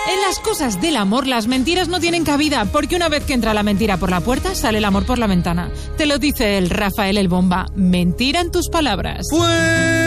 En las cosas del amor, las mentiras no tienen cabida, porque una vez que entra la mentira por la puerta, sale el amor por la ventana. Te lo dice el Rafael el Bomba. Mentira en tus palabras.